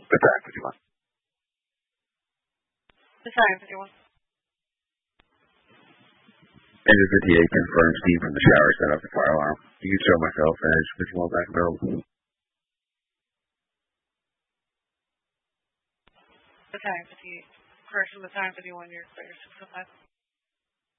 The time 51. The time 51. Engine 58 confirms Steve from the shower set up the fire alarm. You can show myself and Engine 51 back available. The time 58. Correction, the time 51, you're clear, 605.